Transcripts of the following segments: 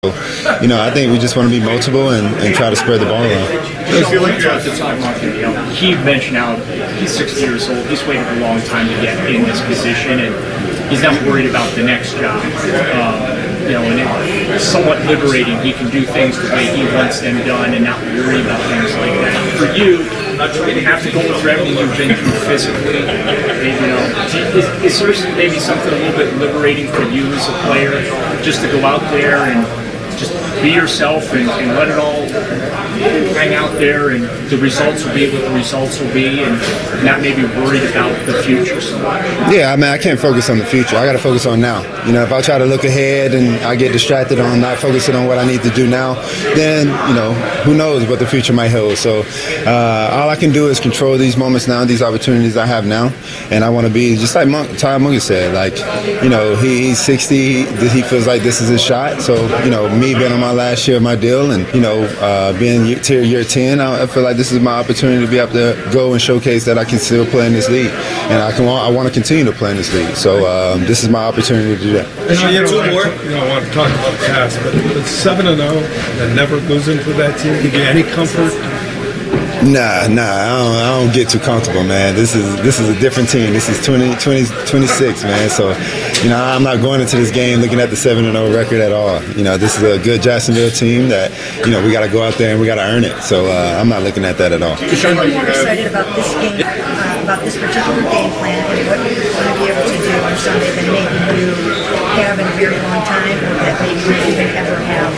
I think we just want to be multiple and try to spread the ball around. I feel like you're at the time, he mentioned how he's 60 years old. He's waited a long time to get in this position, and he's not worried about the next job. And it's somewhat liberating. He can do things the way he wants them done and not worry about things like that. For you, have to go through everything you've been through physically. Is there maybe something a little bit liberating for you as a player, just to go out there and just be yourself and let it all hang out there, and the results will be what the results will be, and not maybe worried about the future so much? Yeah, I can't focus on the future. I got to focus on now. If I try to look ahead and I get distracted on not focusing on what I need to do now, then, who knows what the future might hold. So all I can do is control these moments now, these opportunities I have now, and I want to be just like Ty Munger said, he's 60, he feels like this is his shot. So, me being on my last year of my deal and, being year 10, I feel like this is my opportunity to be able to go and showcase that I can still play in this league, and I want to continue to play in this league. So this is my opportunity to do that. Two more. I want to talk about the past, but 7-0 and never losing for that team. Give you any comfort? Nah, I don't get too comfortable, man. This is a different team. This is 26, man. So, I'm not going into this game looking at the 7-0 record at all. This is a good Jacksonville team that, we got to go out there and we got to earn it. So, I'm not looking at that at all. Are you more excited about this game, about this particular game plan, and what you're going to be able to do on Sunday than maybe you have in a very long time, or that maybe you even ever have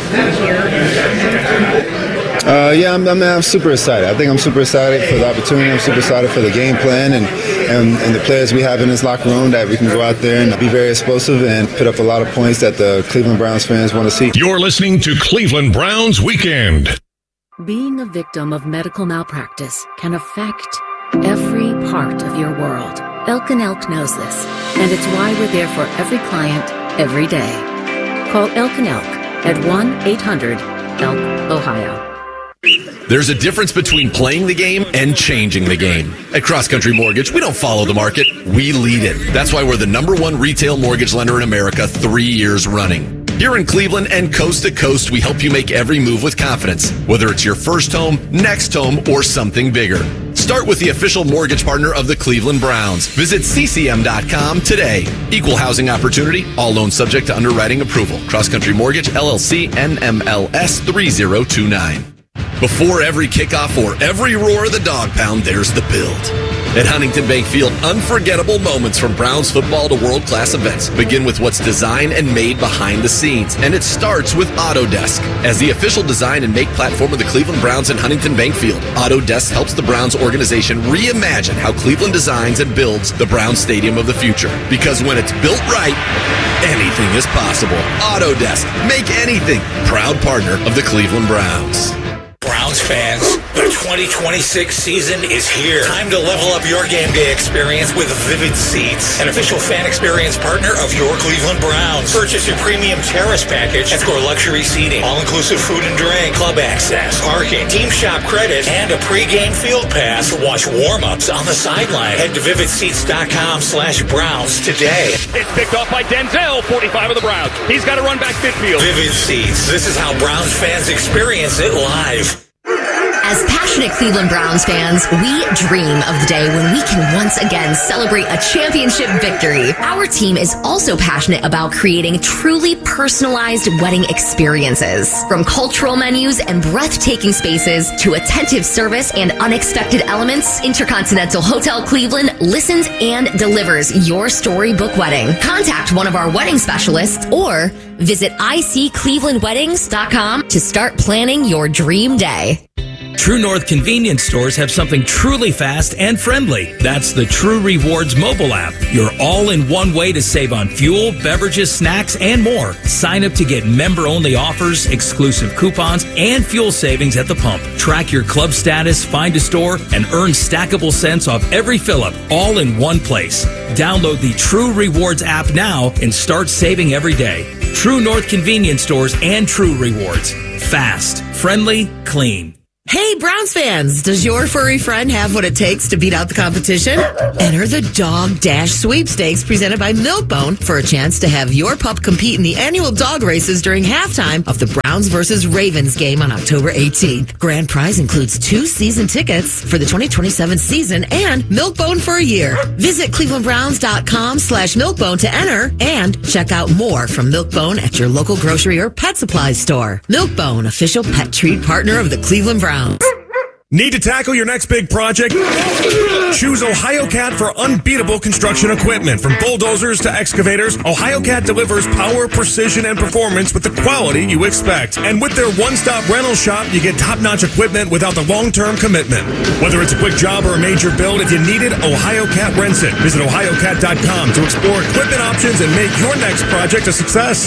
here? I'm super excited. I think I'm super excited for the opportunity. I'm super excited for the game plan and the players we have in this locker room, that we can go out there and be very explosive and put up a lot of points that the Cleveland Browns fans want to see. You're listening to Cleveland Browns Weekend. Being a victim of medical malpractice can affect every part of your world. Elk & Elk knows this, and it's why we're there for every client, every day. Call Elk & Elk at 1-800-ELK, Ohio. There's a difference between playing the game and changing the game. At Cross Country Mortgage, we don't follow the market, we lead it. That's why we're the #1 retail mortgage lender in America 3 years running. Here in Cleveland and coast to coast, we help you make every move with confidence, whether it's your first home, next home, or something bigger. Start with the official mortgage partner of the Cleveland Browns. Visit ccm.com today. Equal housing opportunity, all loans subject to underwriting approval. Cross Country Mortgage, LLC, NMLS 3029. Before every kickoff or every roar of the dog pound, there's the build. At Huntington Bank Field, unforgettable moments from Browns football to world-class events begin with what's designed and made behind the scenes. And it starts with Autodesk. As the official design and make platform of the Cleveland Browns and Huntington Bank Field, Autodesk helps the Browns organization reimagine how Cleveland designs and builds the Browns Stadium of the future. Because when it's built right, anything is possible. Autodesk. Make anything. Proud partner of the Cleveland Browns. Browns fans, the 2026 season is here. Time to level up your game day experience with Vivid Seats, an official fan experience partner of your Cleveland Browns. Purchase your premium terrace package and score luxury seating, all-inclusive food and drink, club access, parking, team shop credit, and a pregame field pass to watch warm-ups on the sideline. Head to vividseats.com/Browns today. It's picked off by Denzel, 45 of the Browns. He's got to run back midfield. Vivid Seats. This is how Browns fans experience it live. As passionate Cleveland Browns fans, we dream of the day when we can once again celebrate a championship victory. Our team is also passionate about creating truly personalized wedding experiences. From cultural menus and breathtaking spaces to attentive service and unexpected elements, Intercontinental Hotel Cleveland listens and delivers your storybook wedding. Contact one of our wedding specialists or visit icclevelandweddings.com to start planning your dream day. True North convenience stores have something truly fast and friendly. That's the True Rewards mobile app. Your all-in-one way to save on fuel, beverages, snacks, and more. Sign up to get member-only offers, exclusive coupons, and fuel savings at the pump. Track your club status, find a store, and earn stackable cents off every fill-up, all in one place. Download the True Rewards app now and start saving every day. True North convenience stores and True Rewards. Fast, friendly, clean. Hey, Browns fans, does your furry friend have what it takes to beat out the competition? Enter the Dog Dash Sweepstakes presented by Milk-Bone for a chance to have your pup compete in the annual dog races during halftime of the Browns versus Ravens game on October 18th. Grand prize includes 2 season tickets for the 2027 season and Milk-Bone for a year. Visit clevelandbrowns.com/Milk-Bone to enter and check out more from Milk-Bone at your local grocery or pet supply store. Milk-Bone, official pet treat partner of the Cleveland Browns. Need to tackle your next big project? Choose OhioCat for unbeatable construction equipment. From bulldozers to excavators, OhioCat delivers power, precision, and performance with the quality you expect. And with their one-stop rental shop, you get top-notch equipment without the long-term commitment. Whether it's a quick job or a major build, if you need it, OhioCat rents it. Visit OhioCat.com to explore equipment options and make your next project a success.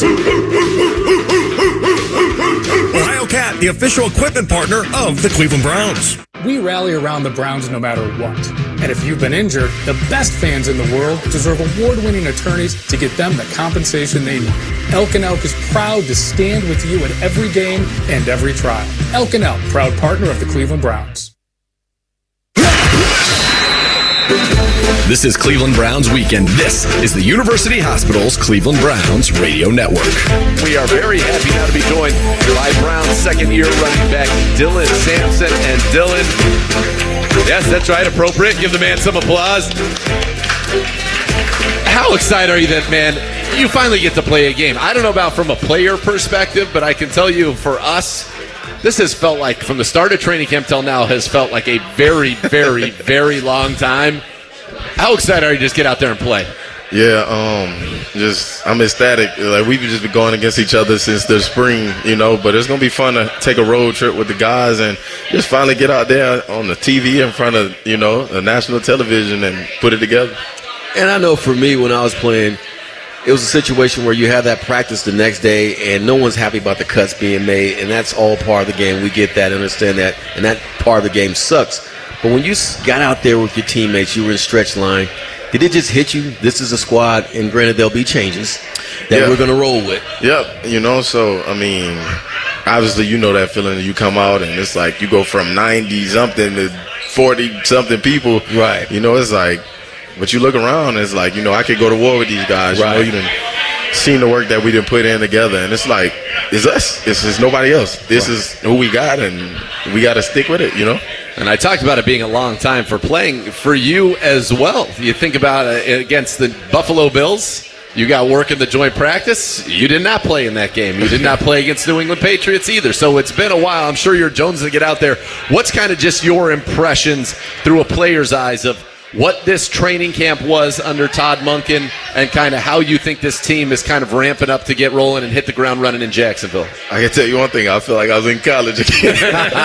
OhioCat, the official equipment partner of the Cleveland Browns. We rally around the Browns no matter what. And if you've been injured, the best fans in the world deserve award-winning attorneys to get them the compensation they need. Elk & Elk is proud to stand with you at every game and every trial. Elk & Elk, proud partner of the Cleveland Browns. This is Cleveland Browns Weekend. This is the University Hospital's Cleveland Browns Radio Network. We are very happy now to be joined by Browns' second-year running back, Dylan Sampson. And Dylan, yes, that's right, appropriate. Give the man some applause. How excited are you that, man, you finally get to play a game? I don't know about from a player perspective, but I can tell you for us, this has felt like, from the start of training camp till now, has felt like a very, very, very long time. How excited are you to just get out there and play? Yeah, I'm ecstatic. Like, we've just been going against each other since the spring, but it's going to be fun to take a road trip with the guys and just finally get out there on the TV in front of, the national television and put it together. And I know for me, when I was playing, it was a situation where you have that practice the next day and no one's happy about the cuts being made, and that's all part of the game. We get that, understand that, and that part of the game sucks. But when you got out there with your teammates, you were in stretch line, did it just hit you? This is a squad, and granted, there'll be changes that we're going to roll with. Yep, so, obviously, that feeling that you come out and it's like you go from 90-something to 40-something people. Right. It's like, but you look around, it's like, I could go to war with these guys. Right. You done seen the work that we done put in together, and it's like, it's us. It's nobody else. This is who we got, and we got to stick with it, And I talked about it being a long time for playing for you as well. You think about it against the Buffalo Bills, you got work in the joint practice. You did not play in that game. You did not play against New England Patriots either. So it's been a while. I'm sure you're jonesing to get out there. What's kind of just your impressions through a player's eyes of what this training camp was under Todd Monken and kind of how you think this team is kind of ramping up to get rolling and hit the ground running in Jacksonville? I can tell you one thing. I feel like I was in college again.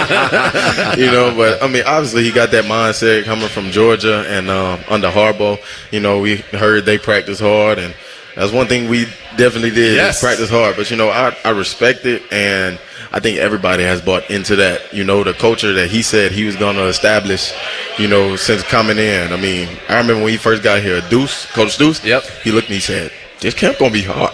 But, obviously he got that mindset coming from Georgia and under Harbaugh. We heard they practice hard, and that's one thing we definitely did, practice hard. But, I respect it, and I think everybody has bought into that, the culture that he said he was going to establish, since coming in. I remember when he first got here, Coach Deuce, he looked at me and said, this camp going to be hard.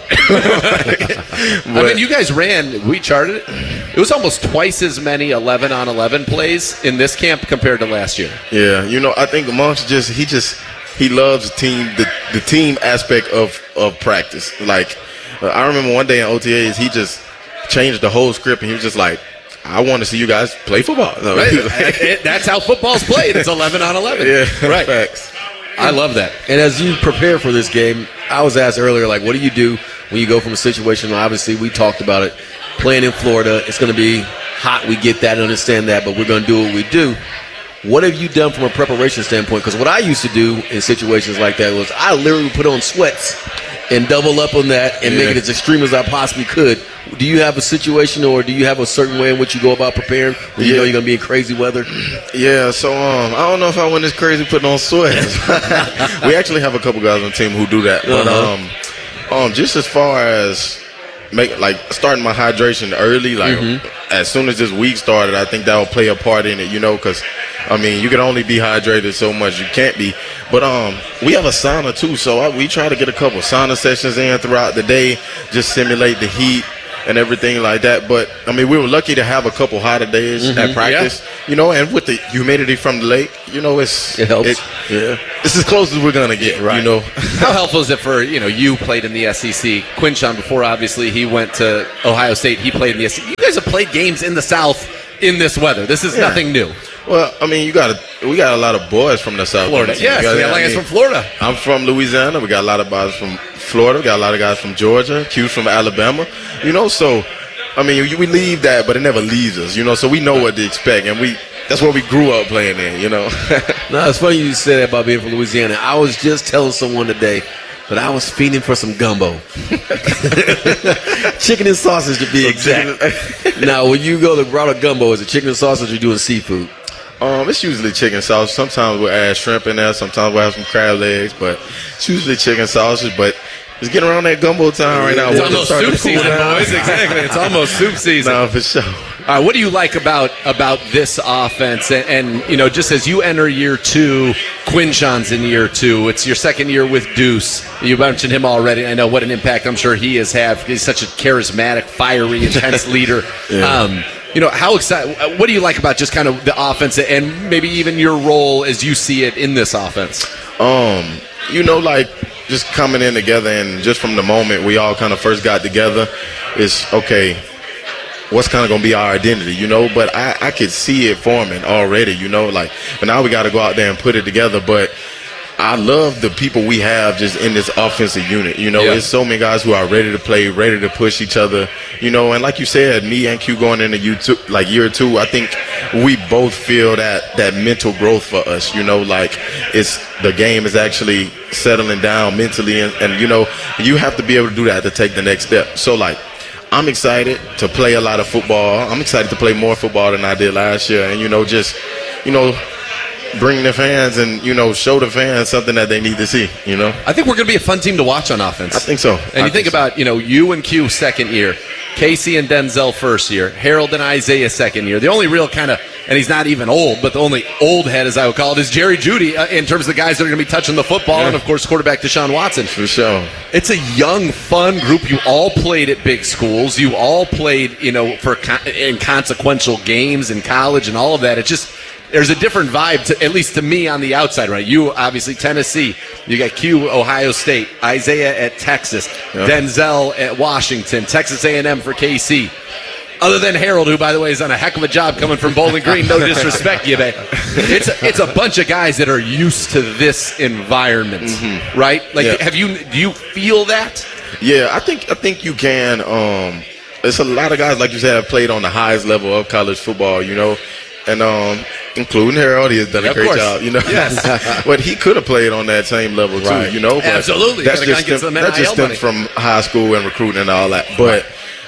You guys we charted it. It was almost twice as many 11-on-11 plays in this camp compared to last year. Yeah, I think amongst he loves the team aspect of practice. Like, I remember one day in OTAs, he just changed the whole script, and he was just like, I want to see you guys play football. Right. That's how football's played. It's 11-on-11. Yeah, right. Facts. I love that. And as you prepare for this game, I was asked earlier, what do you do when you go from a situation, obviously we talked about it, playing in Florida, it's going to be hot, we get that and understand that, but we're going to do what we do. What have you done from a preparation standpoint? Because what I used to do in situations like that was I literally put on sweats and double up on that and make it as extreme as I possibly could. Do you have a situation, or do you have a certain way in which you go about preparing when you know you're going to be in crazy weather? Yeah, so I don't know if I went this crazy putting on sweats. We actually have a couple guys on the team who do that. But just as far as starting my hydration early, as soon as this week started, I think that will play a part in it, because you can only be hydrated so much. You can't be. But we have a sauna too, so we try to get a couple sauna sessions in throughout the day, just simulate the heat. and everything like that. But I mean, we were lucky to have a couple hotter days at practice, you know, and with the humidity from the lake, you know, it helps. It's as close as we're gonna get, you know. How helpful is it for, you know, you played in the SEC, Quinshon before, obviously he went to Ohio State, he played in the SEC. You guys have played games in the South in this weather. This is nothing new. Well, I mean, we got a lot of boys from the South. Florida, yes, we got guys from Florida. I'm from Louisiana. We got a lot of guys from Florida. We got a lot of guys from Georgia. Q's from Alabama. You know, so I mean, we leave that, but it never leaves us. You know, so we know what to expect, and that's what we grew up playing in. You know. No, it's funny you say that about being from Louisiana. I was just telling someone today that I was fiending for some gumbo. Chicken and sausage to be exact. Now, when you go to route of gumbo, is it chicken and sausage or you doing seafood? It's usually chicken sausage. Sometimes we'll add shrimp in there. Sometimes we'll have some crab legs, but it's usually chicken sausage. But it's getting around that gumbo time right now. It's almost soup season, boys. Exactly. It's almost soup season. No, for sure. All right, what do you like about this offense? And you know, just as you enter year 2, Quinshon's in year 2. It's your second year with Deuce. You mentioned him already. I know what an impact I'm sure he has had. He's such a charismatic, fiery, intense leader. You know, how excited? What do you like about just kind of the offense and maybe even your role as you see it in this offense? You know, like just coming in together and just from the moment we all kind of first got together, it's okay. What's kind of going to be our identity, you know? But I could see it forming already, you know? Like, but now we got to go out there and put it together. But I love the people we have just in this offensive unit, you know? There's so many guys who are ready to play, ready to push each other, you know? And like you said, me and Q going into year 2, I think we both feel that mental growth for us, you know? Like, the game is actually settling down mentally. And, you know, you have to be able to do that to take the next step. So, like, I'm excited to play a lot of football. I'm excited to play more football than I did last year. And, you know, just, you know, bring the fans and, you know, show the fans something that they need to see, you know. I think we're going to be a fun team to watch on offense. I think so. And you think about, you know, you and Q second year, Casey and Denzel first year, Harold and Isaiah second year. The only real kind of, and he's not even old, but the only old head, as I would call it, is Jerry Jeudy in terms of the guys that are going to be touching the football, and, of course, quarterback Deshaun Watson. For sure. It's a young, fun group. You all played at big schools. You all played, you know, in consequential games in college and all of that. It's just, there's a different vibe, at least to me on the outside, right? You, obviously, Tennessee. You got Q, Ohio State. Isaiah at Texas. Denzel at Washington. Texas A&M for KC. Other than Harold, who, by the way, is on a heck of a job coming from Bowling Green. No disrespect, you bet. It's a bunch of guys that are used to this environment, right? Like, do you feel that? Yeah, I think you can. There's a lot of guys, like you said, have played on the highest level of college football, you know, and including Harold, he has done a great job, you know. Yes. But he could have played on that same level too, you know. But absolutely. That just stems from high school and recruiting and all that. But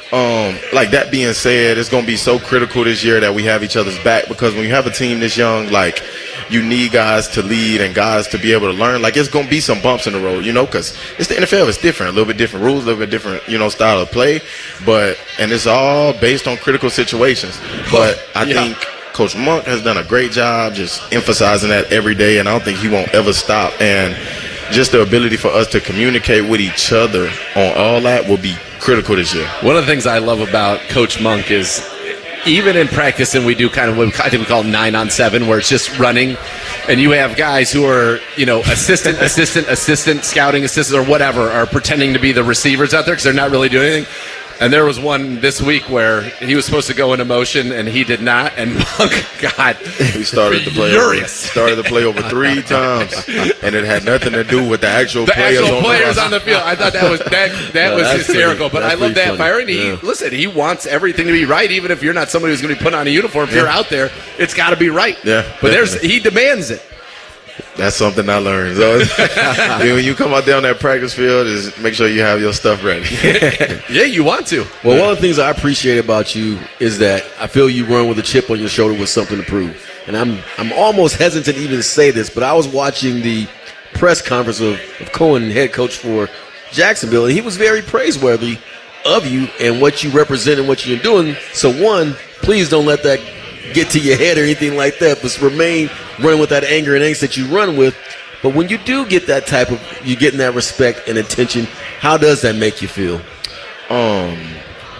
like that being said, it's going to be so critical this year that we have each other's back, because when you have a team this young, like, you need guys to lead and guys to be able to learn. Like, it's going to be some bumps in the road, you know, because it's the NFL. It's different, a little bit different rules, a little bit different, you know, style of play. And it's all based on critical situations. But I think Coach Monk has done a great job just emphasizing that every day, and I don't think he won't ever stop. And just the ability for us to communicate with each other on all that will be critical this year. One of the things I love about Coach Monk is, even in practice, and we do kind of what I think we call 9-on-7, where it's just running, and you have guys who are, you know, assistant, scouting assistants, or whatever, are pretending to be the receivers out there because they're not really doing anything. And there was one this week where he was supposed to go into motion and he did not, and Monk got he started the play over 3 times, and it had nothing to do with the actual players on the field. I thought that was hysterical, but I love that fire. And he wants everything to be right, even if you're not somebody who's going to be put on a uniform. If you're out there, it's got to be right. Yeah, but he demands it. That's something I learned. So when you come out there on that practice field, is make sure you have your stuff ready. Yeah, you want to. Well, one of the things I appreciate about you is that I feel you run with a chip on your shoulder with something to prove. And I'm almost hesitant to even say this, but I was watching the press conference of Cohen, head coach for Jacksonville, and he was very praiseworthy of you and what you represent and what you're doing. So, one, please don't let that get to your head or anything like that, but remain running with that anger and angst that you run with. But when you do get that type of, you're getting that respect and attention, how does that make you feel?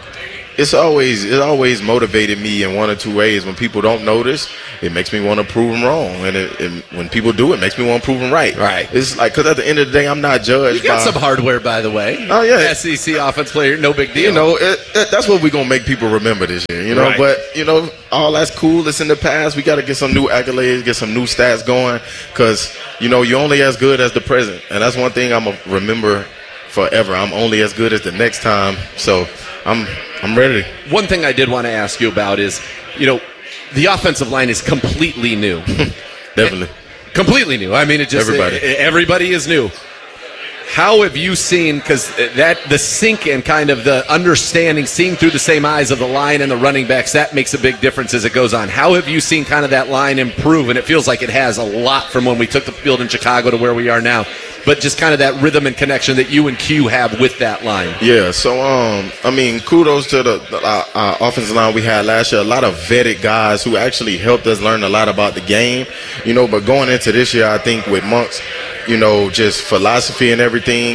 it always motivated me in one or two ways. When people don't notice, it makes me want to prove them wrong, and when people do, it makes me want to prove them right. Right. It's like, because at the end of the day, I'm not judged. You got by some hardware, by the way. Oh yeah, SEC offense player, no big deal. You know, that's what we're gonna make people remember this year. You know, Right. but you know, all that's cool. It's in the past. We got to get some new accolades, get some new stats going, because you know, you're only as good as the present, and that's one thing I'm gonna remember forever. I'm only as good as the next time. So I'm ready. One thing I did want to ask you about is, you know, the offensive line is completely new. Definitely. Completely new. I mean, everybody is new. How have you seen, because the sync and kind of the understanding, seeing through the same eyes of the line and the running backs, that makes a big difference as it goes on. How have you seen kind of that line improve? And it feels like it has a lot from when we took the field in Chicago to where we are now. But just kind of that rhythm and connection that you and Q have with that line. Yeah, so, I mean, kudos to the offensive line we had last year. A lot of vetted guys who actually helped us learn a lot about the game. You know, but going into this year, I think with Monk's, you know, just philosophy and everything,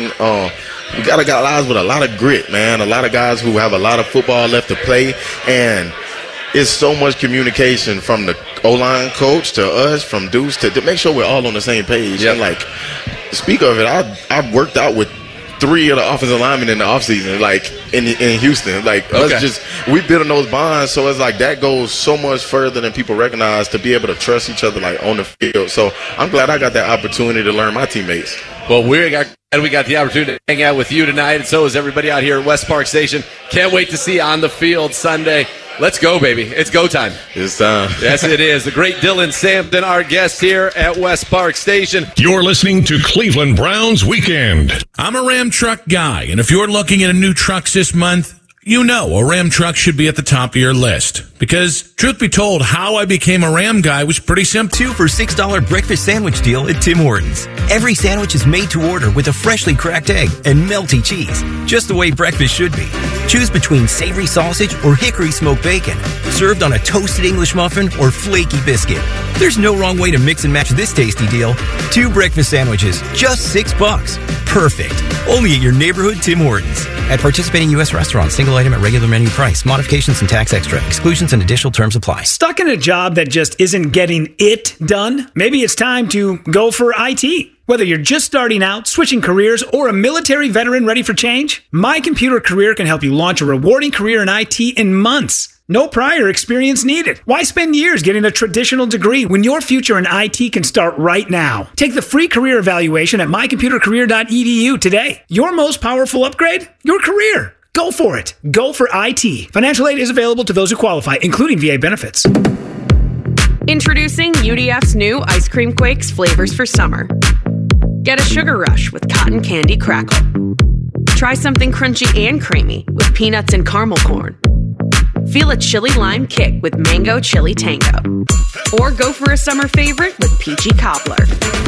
we got guys with a lot of grit, man. A lot of guys who have a lot of football left to play. And it's so much communication from the O-line coach to us, from Deuce, to make sure we're all on the same page. Yep. And, like, speak of it, I worked out with 3 of the offensive linemen in the offseason, like in Houston. Like, we built those bonds, so it's like that goes so much further than people recognize, to be able to trust each other, like, on the field. So I'm glad I got that opportunity to learn my teammates. Well, we got the opportunity to hang out with you tonight, and so is everybody out here at West Park Station. Can't wait to see you on the field Sunday. Let's go, baby. It's go time. It's time. Yes, it is. The great Dylan Sampson, our guest here at West Park Station. You're listening to Cleveland Browns Weekend. I'm a Ram truck guy, and if you're looking at a new truck this month, you know a Ram truck should be at the top of your list. Because, truth be told, how I became a Ram guy was pretty simple. 2 for $6 breakfast sandwich deal at Tim Hortons. Every sandwich is made to order with a freshly cracked egg and melty cheese, just the way breakfast should be. Choose between savory sausage or hickory smoked bacon, served on a toasted English muffin or flaky biscuit. There's no wrong way to mix and match this tasty deal. 2 breakfast sandwiches, just $6. Perfect. Only at your neighborhood Tim Hortons. At participating U.S. restaurants, single item at regular menu price. Modifications and tax extra. Exclusions and additional terms apply. Stuck in a job that just isn't getting it done? Maybe it's time to go for IT. Whether you're just starting out, switching careers, or a military veteran ready for change, My Computer Career can help you launch a rewarding career in IT in months. No prior experience needed. Why spend years getting a traditional degree when your future in IT can start right now? Take the free career evaluation at mycomputercareer.edu today. Your most powerful upgrade? Your career. Go for it. Go for IT. Financial aid is available to those who qualify, including VA benefits. Introducing UDF's new Ice Cream Quakes flavors for summer. Get a sugar rush with cotton candy crackle. Try something crunchy and creamy with peanuts and caramel corn. Feel a chili lime kick with mango chili tango. Or go for a summer favorite with peachy cobbler.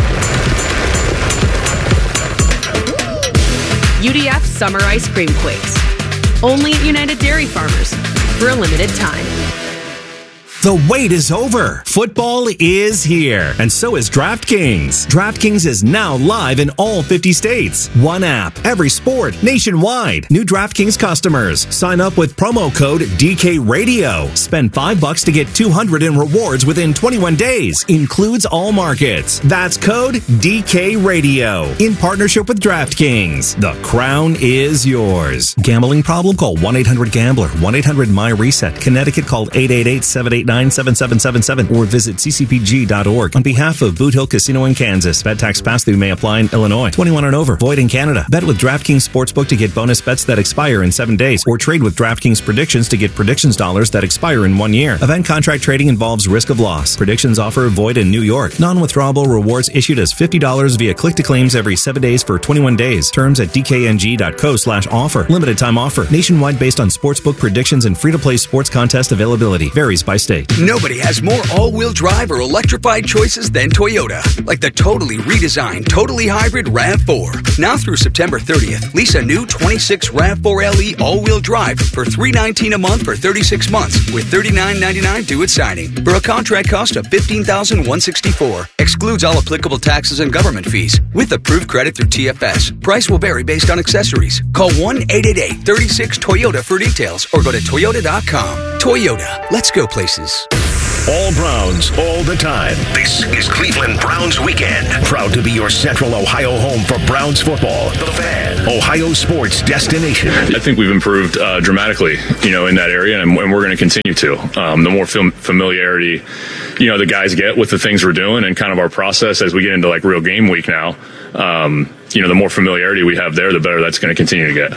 UDF Summer Ice Cream Quakes. Only at United Dairy Farmers for a limited time. The wait is over. Football is here, and so is DraftKings. DraftKings is now live in all 50 states. One app, every sport, nationwide. New DraftKings customers sign up with promo code DKRadio. Spend $5 to get $200 in rewards within 21 days. Includes all markets. That's code DKRadio in partnership with DraftKings. The crown is yours. Gambling problem? Call 1-800-GAMBLER. 1-800-MY-RESET. Connecticut, call 888-789-7777 or visit ccpg.org. On behalf of Boot Hill Casino in Kansas, bet tax pass-through may apply in Illinois. 21 and over. Void in Canada. Bet with DraftKings Sportsbook to get bonus bets that expire in 7 days, or trade with DraftKings Predictions to get predictions dollars that expire in 1 year. Event contract trading involves risk of loss. Predictions offer void in New York. Non-withdrawable rewards issued as $50 via click-to-claims every 7 days for 21 days. Terms at dkng.co/offer. Limited time offer. Nationwide based on sportsbook predictions and free-to-play sports contest availability. Varies by state. State. Nobody has more all-wheel drive or electrified choices than Toyota. Like the totally redesigned, totally hybrid RAV4. Now through September 30th, lease a new 26 RAV4 LE all-wheel drive for $319 a month for 36 months with $39.99 due at signing for a contract cost of $15,164. Excludes all applicable taxes and government fees with approved credit through TFS. Price will vary based on accessories. Call 1-888-36-TOYOTA for details or go to toyota.com. Toyota, let's go places. All Browns, all the time. This is Cleveland Browns Weekend. Proud to be your Central Ohio home for Browns football. The Fan, Ohio sports destination. I think we've improved dramatically, in that area, and we're going to continue to. The more familiarity, the guys get with the things we're doing and kind of our process as we get into like real game week now, the more familiarity we have there, the better that's going to continue to get.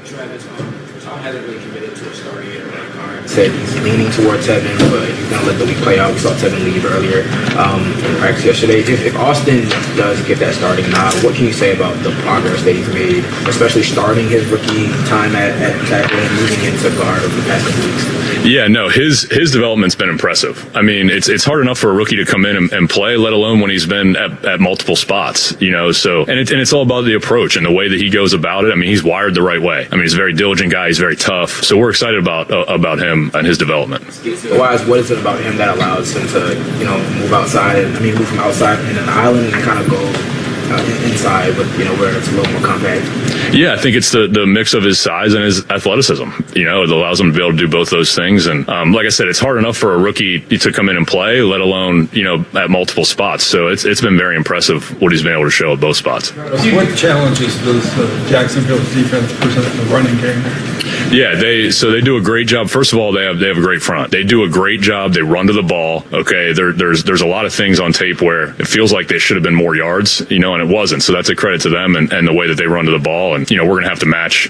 Tom hasn't really committed to a starting yet. Said he's leaning towards Tevin, but he's going to let the week play out. We saw Tevin leave earlier in practice yesterday. If Austin does get that starting nod, what can you say about the progress that he's made, especially starting his rookie time at tackle and moving into guard over the past couple weeks? Yeah, no, his development's been impressive. I mean, it's hard enough for a rookie to come in and play, let alone when he's been at multiple spots, So, and it's all about the approach and the way that he goes about it. I mean, he's wired the right way. I mean, he's a very diligent guy. He's very tough. So we're excited about him and his development. Wise, what is it about him that allows him to, move outside move from outside in an island and kind of go inside, but where it's a little more compact? Yeah, I think it's the mix of his size and his athleticism. It allows him to be able to do both those things. And like I said, it's hard enough for a rookie to come in and play, let alone at multiple spots. So it's been very impressive what he's been able to show at both spots. What challenges does Jacksonville's defense present in the running game? Yeah, they do a great job. First of all, they have a great front. They do a great job. They run to the ball. Okay, there's a lot of things on tape where it feels like they should have been more yards, and it wasn't. So that's a credit to them and the way that they run to the ball. And we're going to have to match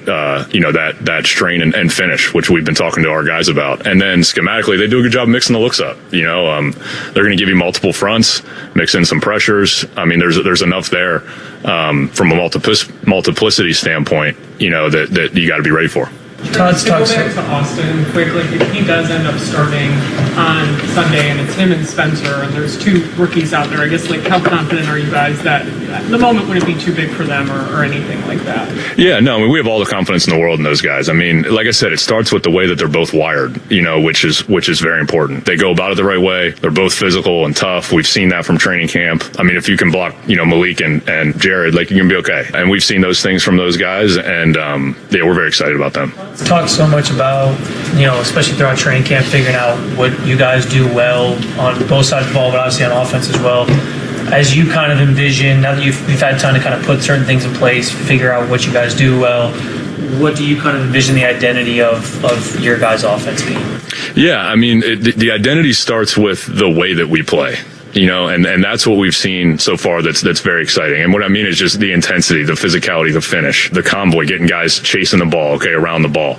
that strain and finish, which we've been talking to our guys about. And then schematically, they do a good job mixing the looks up. They're going to give you multiple fronts, mix in some pressures. I mean, there's enough there from a multiplicity standpoint, that you got to be ready for. Let's go back to Austin quickly. If he does end up starting on Sunday and it's him and Spencer and there's two rookies out there, I guess, how confident are you guys that at the moment wouldn't be too big for them or anything like that? Yeah, no, I mean, we have all the confidence in the world in those guys. I mean, like I said, it starts with the way that they're both wired, which is very important. They go about it the right way. They're both physical and tough. We've seen that from training camp. I mean, if you can block, Malik and Jared, you can be okay. And we've seen those things from those guys, and we're very excited about them. Talked so much about, especially throughout training camp, figuring out what you guys do well on both sides of the ball, but obviously on offense as well. As you kind of envision, now that you've had time to kind of put certain things in place, figure out what you guys do well, what do you kind of envision the identity of your guys' offense being? Yeah, I mean, the identity starts with the way that we play. And that's what we've seen so far that's very exciting. And what I mean is just the intensity, the physicality, the finish, the convoy, getting guys chasing the ball, around the ball.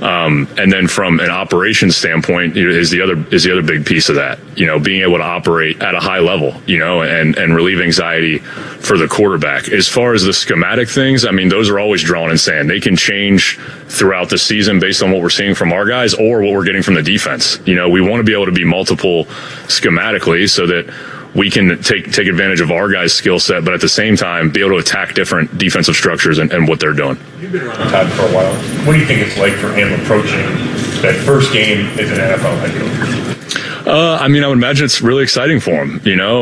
And then from an operations standpoint is the other big piece of that, being able to operate at a high level, and relieve anxiety for the quarterback. As far as the schematic things, I mean, those are always drawn in sand. They can change throughout the season based on what we're seeing from our guys or what we're getting from the defense. We want to be able to be multiple schematically so that we can take advantage of our guys' skill set, but at the same time be able to attack different defensive structures and what they're doing. You've been around Todd for a while. What do you think it's like for him approaching that first game as an NFL head coach? I mean, I would imagine it's really exciting for him.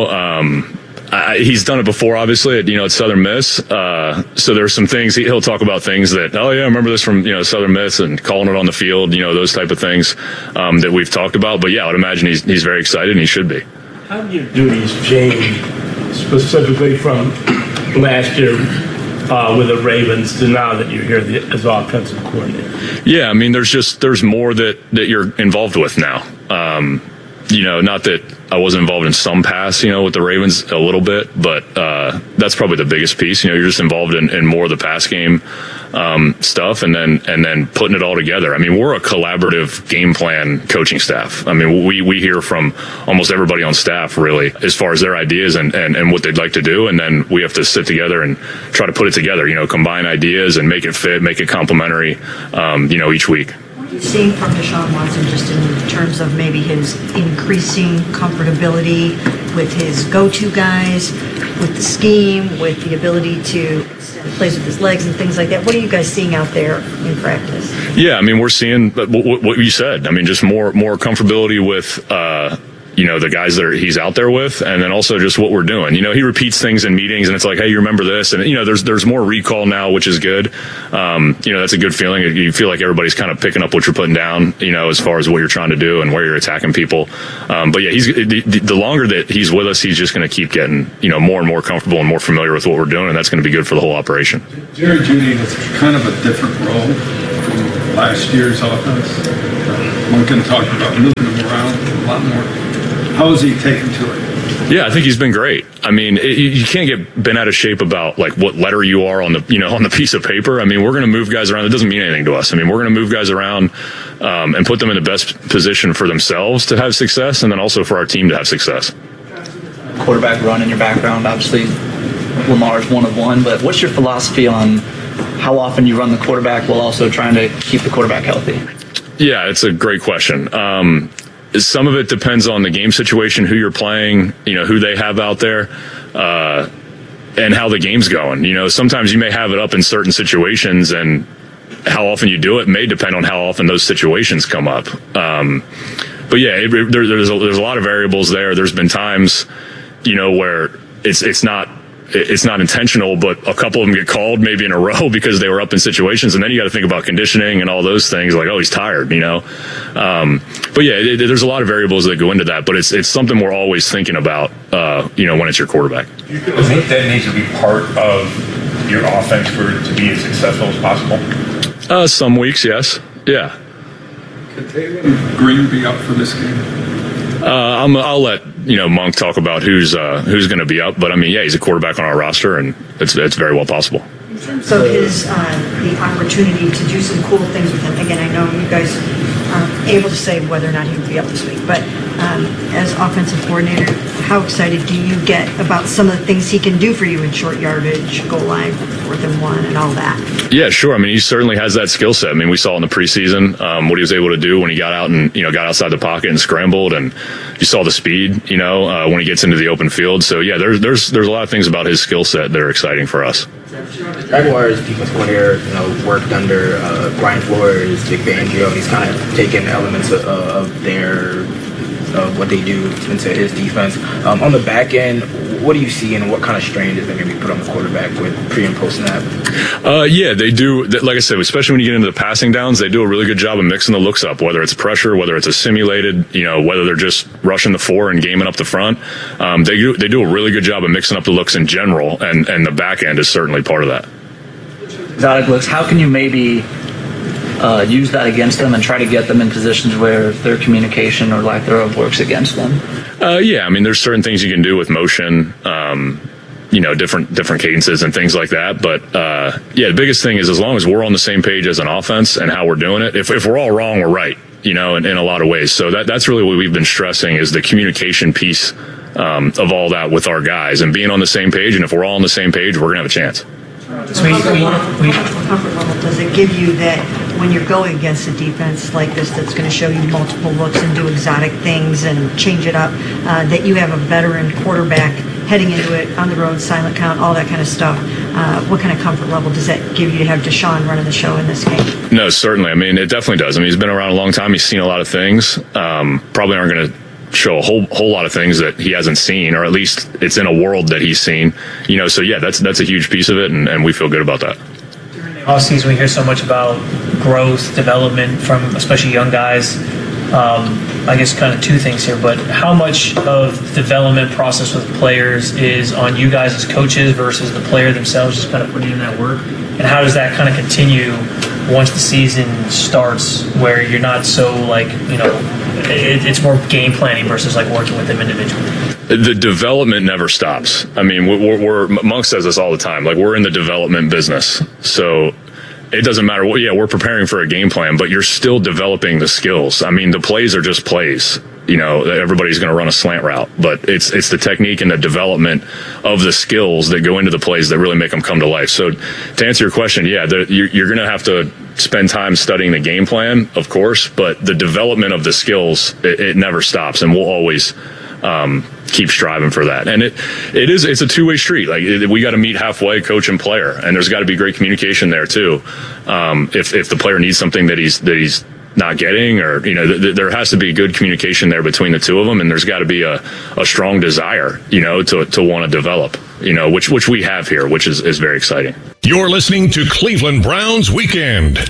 He's done it before, obviously, at Southern Miss. So there's some things he'll talk about things that, I remember this from Southern Miss and calling it on the field, those type of things that we've talked about. But yeah, I would imagine he's very excited, and he should be. How do your duties change specifically from last year with the Ravens to now that you're here as offensive coordinator? Yeah, I mean, there's more that you're involved with now. Not that I wasn't involved in some pass, with the Ravens a little bit, but that's probably the biggest piece. You're just involved in more of the pass game stuff, and then putting it all together. I mean, we're a collaborative game plan coaching staff. I mean, we hear from almost everybody on staff, really, as far as their ideas and what they'd like to do, and then we have to sit together and try to put it together. Combine ideas and make it fit, make it complementary. Each week. What Seeing from Deshaun Watson just in terms of maybe his increasing comfortability with his go-to guys, with the scheme, with the ability to plays with his legs and things like that. What are you guys seeing out there in practice? Yeah, I mean, we're seeing what you said. I mean, just more comfortability with the guys that he's out there with, and then also just what we're doing. He repeats things in meetings, and it's like, hey, you remember this? And there's more recall now, which is good. That's a good feeling. You feel like everybody's kind of picking up what you're putting down, as far as what you're trying to do and where you're attacking people. But yeah, the longer that he's with us, he's just going to keep getting more and more comfortable and more familiar with what we're doing, and that's going to be good for the whole operation. Jerry Jeudy is kind of a different role from last year's offense. One can talk about moving him around a lot more. How is he taken to it? Yeah, I think he's been great. I mean, you can't get bent out of shape about like what letter you are on the piece of paper. I mean, we're going to move guys around. It doesn't mean anything to us. I mean, we're going to move guys around and put them in the best position for themselves to have success, and then also for our team to have success. Quarterback run in your background, obviously Lamar's one of one, but what's your philosophy on how often you run the quarterback while also trying to keep the quarterback healthy? Yeah, it's a great question. Some of it depends on the game situation, who you're playing, who they have out there, and how the game's going. Sometimes you may have it up in certain situations, and how often you do it may depend on how often those situations come up. But yeah, there's a lot of variables there. There's been times, where it's not intentional, but a couple of them get called maybe in a row because they were up in situations, and then you got to think about conditioning and all those things. Like, oh, he's tired, But yeah, there's a lot of variables that go into that, but it's something we're always thinking about, when it's your quarterback. Do you think that needs to be part of your offense for it to be as successful as possible? Some weeks, yes. Yeah. Could Taylor Green be up for this game? I'll let Monk talk about who's going to be up, but I mean, yeah, he's a quarterback on our roster, and it's very well possible. In terms of his the opportunity to do some cool things with him. Again, I know you guys aren't able to say whether or not he will be up this week, but as offensive coordinator, how excited do you get about some of the things he can do for you in short yardage, goal line, 4th and 1, and all that? Yeah, sure. I mean, he certainly has that skill set. I mean, we saw in the preseason what he was able to do when he got out and got outside the pocket and scrambled, and you saw the speed when he gets into the open field. So yeah, there's a lot of things about his skill set that are exciting for us. Jaguars defense coordinator, worked under Brian Flores, Vic Fangio, and he's kind of taken elements of what they do into his defense. On the back end, what do you see, and what kind of strain is they going to be put on the quarterback with pre and post snap? Yeah, they do. Like I said, especially when you get into the passing downs, they do a really good job of mixing the looks up, whether it's pressure, whether it's a simulated, whether they're just rushing the 4 and gaming up the front. They do a really good job of mixing up the looks in general, and the back end is certainly part of that. Exotic looks, how can you maybe use that against them and try to get them in positions where their communication or lack thereof works against them? Yeah, I mean, there's certain things you can do with motion, different cadences and things like that. But yeah, the biggest thing is as long as we're on the same page as an offense and how we're doing it. If we're all wrong, we're right. In a lot of ways. So that's really what we've been stressing is the communication piece of all that with our guys and being on the same page. And if we're all on the same page, we're gonna have a chance. Comfort level does it give you that when you're going against a defense like this that's going to show you multiple looks and do exotic things and change it up, that you have a veteran quarterback heading into it on the road, silent count, all that kind of stuff? What kind of comfort level does that give you to have Deshaun running the show in this game? No, certainly. I mean, it definitely does. I mean, he's been around a long time. He's seen a lot of things. Probably aren't going to show a whole lot of things that he hasn't seen, or at least it's in a world that he's seen. So yeah, that's a huge piece of it, and we feel good about that. All season we hear so much about growth, development from especially young guys. I guess kind of two things here, but how much of the development process with players is on you guys as coaches versus the player themselves just kind of putting in that work? And how does that kind of continue once the season starts where you're not so it's more game planning versus like working with them individually? The development never stops. I mean, Monk says this all the time. Like, we're in the development business. So it doesn't matter what, we're preparing for a game plan, but you're still developing the skills. I mean, the plays are just plays. everybody's going to run a slant route, but it's the technique and the development of the skills that go into the plays that really make them come to life. So to answer your question, you're going to have to spend time studying the game plan, of course, but the development of the skills, it never stops, and we'll always keep striving for that. And it's a two-way street. Like we got to meet halfway, coach and player, and there's got to be great communication there too. If the player needs something that he's not getting, or there has to be good communication there between the two of them, and there's got to be a strong desire to want to develop, which we have here, which is very exciting. You're listening to Cleveland Browns Weekend.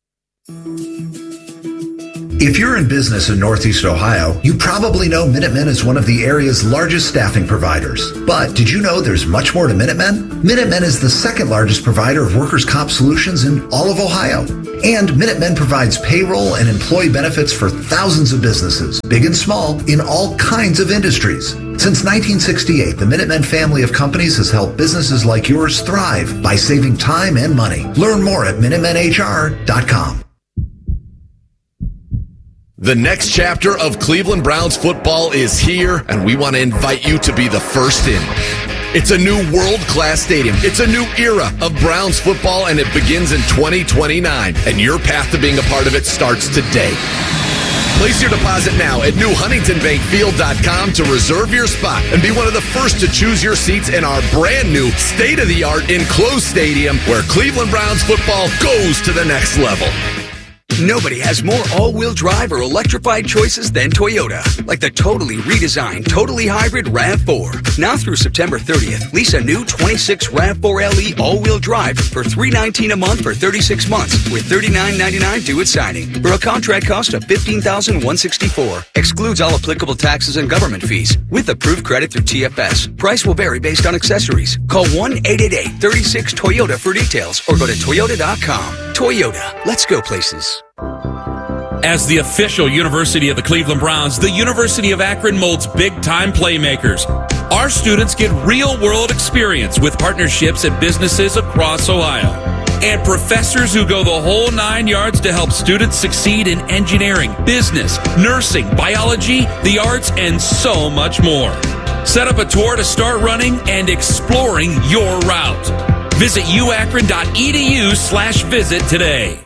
If you're in business in Northeast Ohio, you probably know Minutemen is one of the area's largest staffing providers. But did you know there's much more to Minutemen? Minutemen is the second largest provider of workers' comp solutions in all of Ohio. And Minutemen provides payroll and employee benefits for thousands of businesses, big and small, in all kinds of industries. Since 1968, the Minutemen family of companies has helped businesses like yours thrive by saving time and money. Learn more at MinutemenHR.com. The next chapter of Cleveland Browns football is here, and we want to invite you to be the first in. It's a new world-class stadium. It's a new era of Browns football, and it begins in 2029. And your path to being a part of it starts today. Place your deposit now at newhuntingtonbankfield.com to reserve your spot and be one of the first to choose your seats in our brand new state-of-the-art enclosed stadium where Cleveland Browns football goes to the next level. Nobody has more all-wheel drive or electrified choices than Toyota. Like the totally redesigned, totally hybrid RAV4. Now through September 30th, lease a new 26 RAV4 LE all-wheel drive for $319 a month for 36 months with $39.99 due at signing. For a contract cost of $15,164. Excludes all applicable taxes and government fees. With approved credit through TFS. Price will vary based on accessories. Call 1-888-36-TOYOTA for details or go to Toyota.com. Toyota. Let's go places. As the official university of the Cleveland Browns, the University of Akron molds big-time playmakers. Our students get real-world experience with partnerships at businesses across Ohio. And professors who go the whole 9 yards to help students succeed in engineering, business, nursing, biology, the arts, and so much more. Set up a tour to start running and exploring your route. Visit uakron.edu/visit today.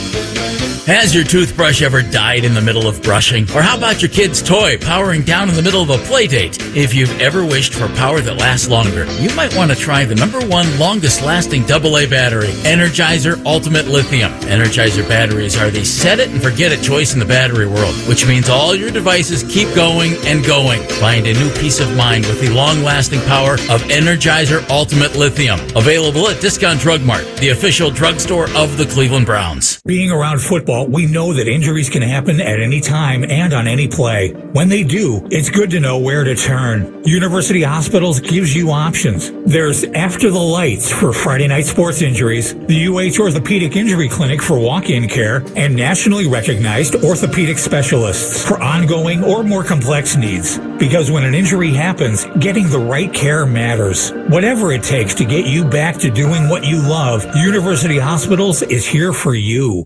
Has your toothbrush ever died in the middle of brushing? Or how about your kid's toy powering down in the middle of a play date? If you've ever wished for power that lasts longer, you might want to try the #1 longest lasting AA battery, Energizer Ultimate Lithium. Energizer batteries are the set it and forget it choice in the battery world, which means all your devices keep going and going. Find a new peace of mind with the long lasting power of Energizer Ultimate Lithium. Available at Discount Drug Mart, the official drugstore of the Cleveland Browns. Being around football, we know that injuries can happen at any time and on any play. When they do, it's good to know where to turn. University Hospitals gives you options. There's After the Lights for Friday night sports injuries, the UH Orthopedic Injury Clinic for walk-in care, and nationally recognized orthopedic specialists for ongoing or more complex needs. Because when an injury happens, getting the right care matters. Whatever it takes to get you back to doing what you love, University Hospitals is here for you.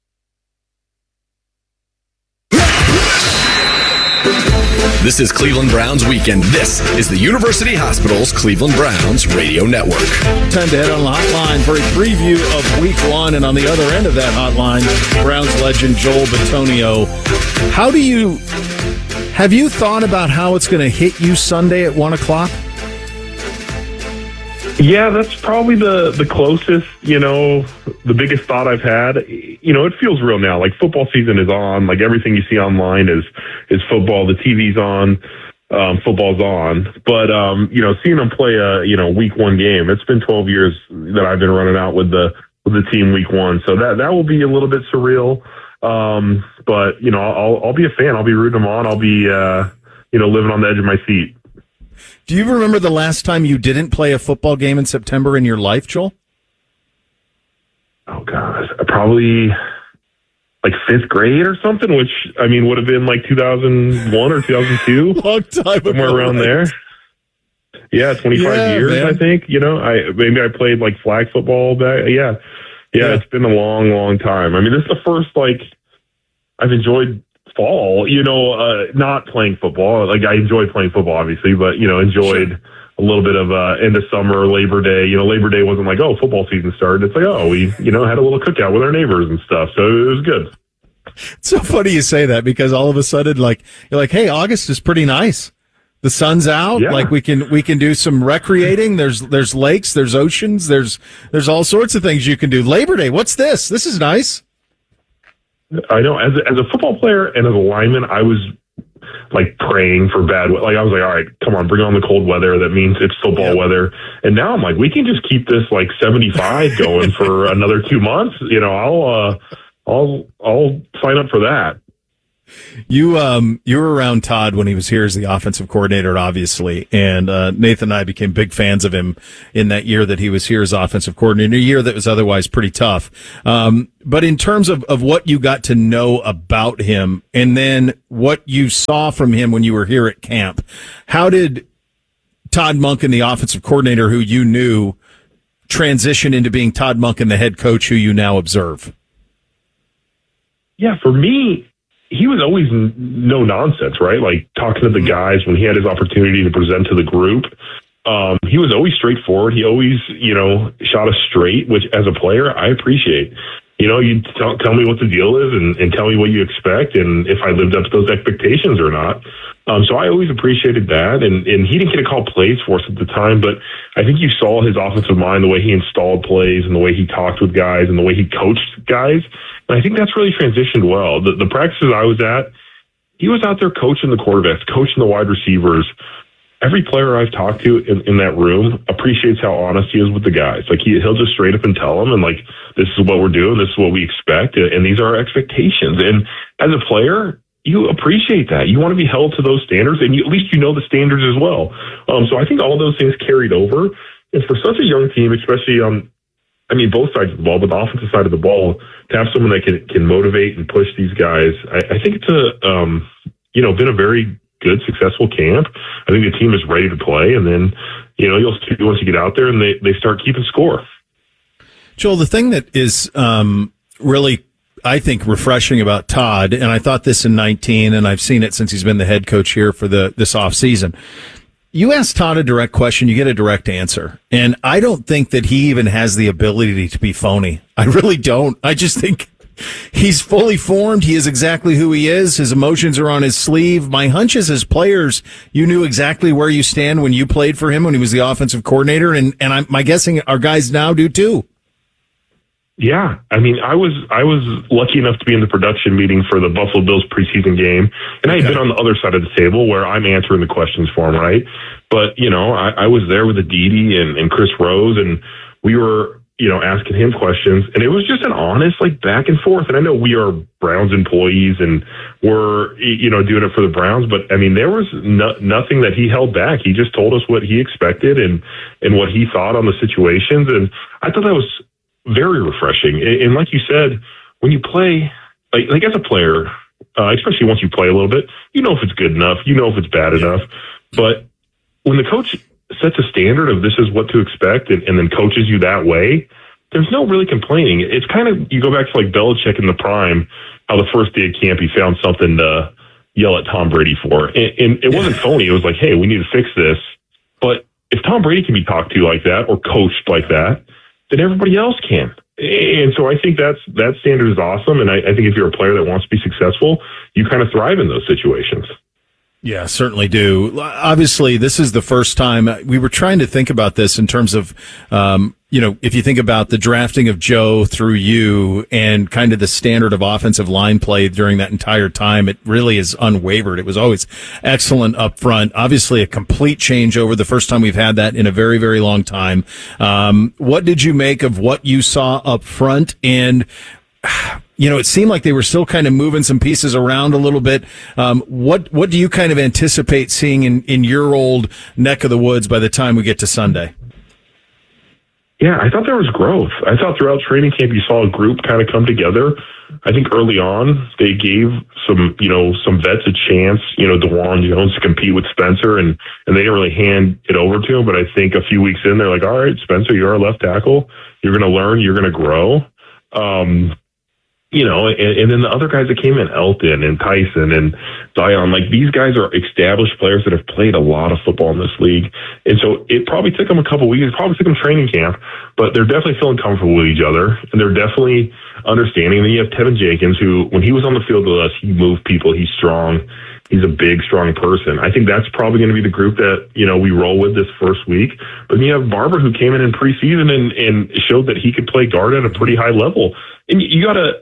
This is Cleveland Browns Weekend. This is the University Hospital's Cleveland Browns Radio Network. Time to head on the hotline for a preview of Week 1, and on the other end of that hotline, Browns legend Joel Bitonio. Have you thought about how it's going to hit you Sunday at 1 o'clock? Yeah, that's probably the closest, the biggest thought I've had. It feels real now. Like football season is on. Like everything you see online is football. The TV's on. Football's on. But, seeing them play a, Week 1 game, it's been 12 years that I've been running out with the team Week 1. So that will be a little bit surreal. But, I'll be a fan. I'll be rooting them on. I'll be, living on the edge of my seat. Do you remember the last time you didn't play a football game in September in your life, Joel? Oh, gosh. Probably like 5th grade or something, which, would have been like 2001 or 2002. Long time ago. Somewhere around there. Yeah, 25 years, man. I think. Maybe I played like flag football back. Yeah, it's been a long, long time. This is the first, I've enjoyed fall, not playing football. Like, I enjoyed playing football, obviously, but, enjoyed a little bit of end of summer, Labor Day. Labor Day wasn't like, oh, football season started. It's like, oh, we, had a little cookout with our neighbors and stuff. So it was good. It's so funny you say that, because all of a sudden, you're like, hey, August is pretty nice. The sun's out. Yeah. Like, we can do some recreating. There's lakes, there's oceans, there's all sorts of things you can do. Labor Day, what's this? This is nice. I know. As a football player and as a lineman, I was like praying for bad weather. Like, I was like, all right, come on, bring on the cold weather. That means it's football weather. And now I'm like, we can just keep this like 75 going for another 2 months. I'll sign up for that. You were around Todd when he was here as the offensive coordinator, obviously, and Nathan and I became big fans of him in that year that he was here as offensive coordinator, a year that was otherwise pretty tough. But in terms of what you got to know about him, and then what you saw from him when you were here at camp, how did Todd Monken, the offensive coordinator who you knew, transition into being Todd Monken, the head coach who you now observe? Yeah, for me, he was always no nonsense, right? Like, talking to the guys when he had his opportunity to present to the group. He was always straightforward. He always, shot us straight, which as a player, I appreciate. You tell me what the deal is and tell me what you expect and if I lived up to those expectations or not. So I always appreciated that. And he didn't get to call plays for us at the time, but I think you saw his offensive mind, the way he installed plays and the way he talked with guys and the way he coached guys. And I think that's really transitioned well. The practices I was at, he was out there coaching the quarterbacks, coaching the wide receivers. Every player I've talked to in that room appreciates how honest he is with the guys. Like, he'll just straight up and tell them, and like, this is what we're doing, this is what we expect, and these are our expectations. And as a player, you appreciate that. You want to be held to those standards, and at least you know the standards as well. So I think all of those things carried over. And for such a young team, especially on, both sides of the ball, but the offensive side of the ball, to have someone that can motivate and push these guys, I think it's been a very good, successful camp. I think the team is ready to play, and then, you'll see once you get out there and they start keeping score. Joel, the thing that is really, I think, refreshing about Todd, and I thought this in 19, and I've seen it since he's been the head coach here for this offseason. You ask Todd a direct question, you get a direct answer. And I don't think that he even has the ability to be phony. I really don't. I just think he's fully formed. He is exactly who he is. His emotions are on his sleeve. My hunch is, as players, you knew exactly where you stand when you played for him when he was the offensive coordinator. And my guessing our guys now do too. Yeah, I was lucky enough to be in the production meeting for the Buffalo Bills preseason game, and I had been on the other side of the table where I'm answering the questions for him, right? But, I was there with Aditi and Chris Rose, and we were, asking him questions, and it was just an honest, back and forth. And I know we are Browns employees, and we're, doing it for the Browns, but, there was nothing that he held back. He just told us what he expected and what he thought on the situations, and I thought that was very refreshing. And like you said, when you play, like as a player, especially once you play a little bit, you know if it's good enough, you know if it's bad enough. But when the coach sets a standard of this is what to expect and then coaches you that way, there's no really complaining. It's kind of, you go back to like Belichick in the prime, how the first day of camp he found something to yell at Tom Brady for. And it wasn't phony. It was like, hey, we need to fix this. But if Tom Brady can be talked to like that or coached like that, then everybody else can. And so I think that standard is awesome. And I think if you're a player that wants to be successful, you kind of thrive in those situations. Yeah, certainly do. Obviously, this is the first time we were trying to think about this in terms of, if you think about the drafting of Joe through you and kind of the standard of offensive line play during that entire time, it really is unwavered. It was always excellent up front. Obviously, a complete changeover. The first time we've had that in a very, very long time. What did you make of what you saw up front? And it seemed like they were still kind of moving some pieces around a little bit. What do you kind of anticipate seeing in your old neck of the woods by the time we get to Sunday? Yeah, I thought there was growth. I thought throughout training camp you saw a group kind of come together. I think early on they gave some vets a chance, DeJuan Jones to compete with Spencer, and they didn't really hand it over to him. But I think a few weeks in, they're like, all right, Spencer, you're our left tackle. You're going to learn. You're going to grow. and then the other guys that came in, Elton and Tyson and Zion, like these guys are established players that have played a lot of football in this league. And so it probably took them a couple weeks. It probably took them training camp, but they're definitely feeling comfortable with each other. And they're definitely understanding. And then you have Tevin Jenkins, who, when he was on the field with us, he moved people. He's strong. He's a big, strong person. I think that's probably going to be the group that, we roll with this first week. But then you have Barber, who came in preseason and showed that he could play guard at a pretty high level. And you got to,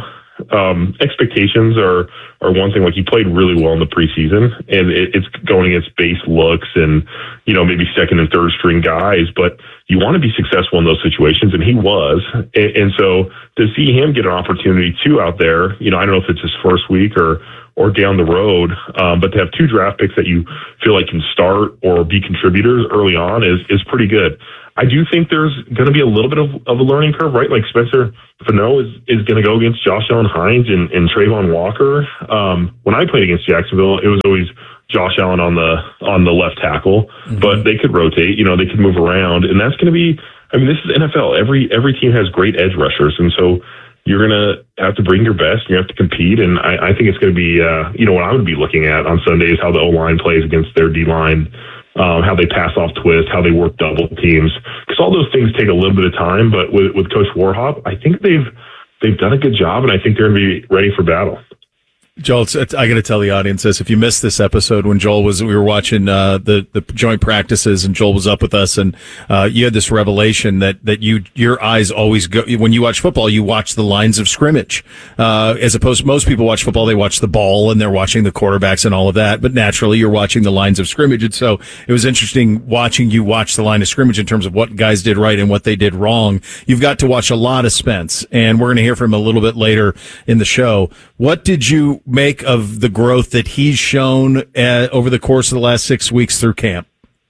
expectations are one thing. Like, he played really well in the preseason, and it's going against base looks and, maybe second and third string guys. But you want to be successful in those situations, and he was. And so to see him get an opportunity too out there, I don't know if it's his first week or down the road, but to have 2 draft picks that you feel like can start or be contributors early on is pretty good. I do think there's going to be a little bit of a learning curve, right? Like Spencer Fano is going to go against Josh Allen Hines and Trayvon Walker. When I played against Jacksonville, it was always Josh Allen on the left tackle, but they could rotate, they could move around, and that's going to be, this is NFL. Every team has great edge rushers, and so you're going to have to bring your best, and you have to compete. And I think it's going to be, what I would be looking at on Sunday is how the O-line plays against their D-line, how they pass off twist, how they work double teams. Because all those things take a little bit of time, but with Coach Warhop, I think they've done a good job, and I think they're going to be ready for battle. Joel, I got to tell the audience this. If you missed this episode when we were watching the joint practices and Joel was up with us, and you had this revelation that your eyes always go, when you watch football, you watch the lines of scrimmage. As opposed to most people watch football, they watch the ball and they're watching the quarterbacks and all of that. But naturally, you're watching the lines of scrimmage. And so it was interesting watching you watch the line of scrimmage in terms of what guys did right and what they did wrong. You've got to watch a lot of Spence, and we're going to hear from him a little bit later in the show. What did you make of the growth that he's shown over the course of the last 6 weeks through camp?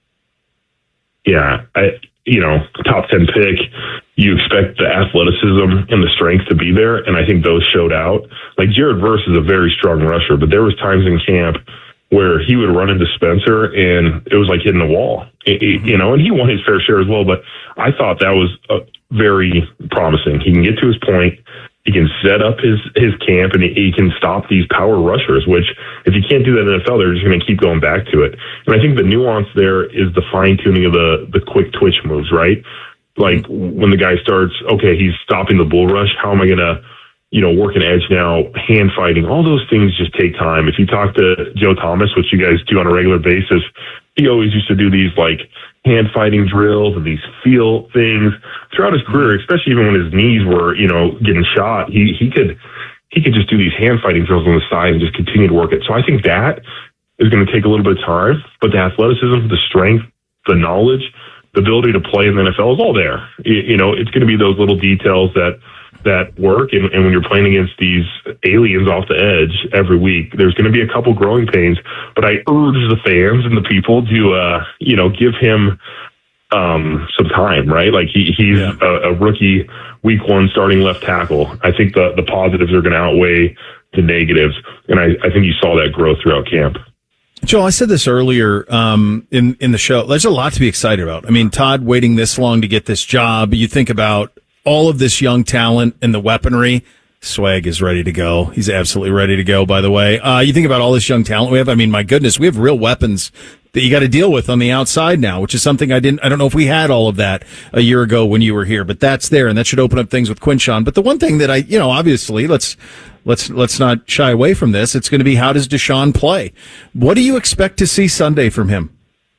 Yeah, top 10 pick, you expect the athleticism and the strength to be there, and I think those showed out. Like, Jared Verse is a very strong rusher, but there was times in camp where he would run into Spencer and it was like hitting the wall, and he won his fair share as well, but I thought that was very promising. He can get to his point. He can set up his camp, and he can stop these power rushers, which if you can't do that in the NFL, they're just going to keep going back to it. And I think the nuance there is the fine-tuning of the quick twitch moves, right? Like, when the guy starts, okay, he's stopping the bull rush, how am I going to, work an edge now, hand fighting? All those things just take time. If you talk to Joe Thomas, which you guys do on a regular basis, he always used to do these, like, hand fighting drills and these feel things throughout his career, especially even when his knees were, getting shot. He could just do these hand fighting drills on the side and just continue to work it. So I think that is going to take a little bit of time, but the athleticism, the strength, the knowledge, the ability to play in the NFL is all there. It's going to be those little details that work. And when you're playing against these aliens off the edge every week, there's going to be a couple growing pains, but I urge the fans and the people to, give him some time, right? Like, he's a rookie, week 1 starting left tackle. I think the positives are going to outweigh the negatives. And I think you saw that growth throughout camp. Joel, I said this earlier in the show. There's a lot to be excited about. I mean, Todd waiting this long to get this job. You think about all of this young talent and the weaponry. Swag is ready to go. He's absolutely ready to go, by the way. You think about all this young talent we have. I mean, my goodness, we have real weapons that you got to deal with on the outside now, which is something I don't know if we had all of that a year ago when you were here, but that's there, and that should open up things with Quinshon. But the one thing that obviously, let's not shy away from this. It's going to be, how does Deshaun play? What do you expect to see Sunday from him?